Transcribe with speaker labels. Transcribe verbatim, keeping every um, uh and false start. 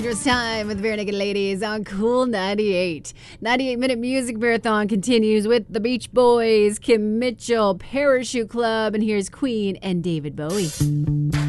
Speaker 1: It's time with Bare Naked Ladies on Cool ninety-eight. ninety-eight minute music marathon continues with the Beach Boys, Kim Mitchell, Parachute Club, and here's Queen and David Bowie.